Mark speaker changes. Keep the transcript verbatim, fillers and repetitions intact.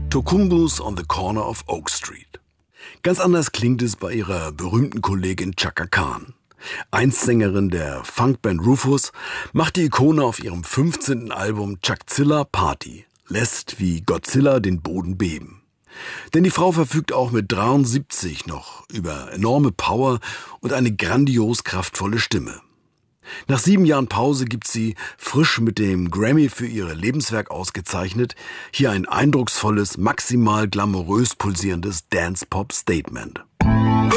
Speaker 1: Tocumbus on the Corner of Oak Street. Ganz anders klingt es bei ihrer berühmten Kollegin Chaka Khan. Einst Sängerin der Funkband Rufus, macht die Ikone auf ihrem fünfzehnten Album Chakzilla Party, lässt wie Godzilla den Boden beben. Denn die Frau verfügt auch mit dreiundsiebzig noch über enorme Power und eine grandios kraftvolle Stimme. Nach sieben Jahren Pause gibt sie, frisch mit dem Grammy für ihr Lebenswerk ausgezeichnet, hier ein eindrucksvolles, maximal glamourös pulsierendes Dance-Pop-Statement.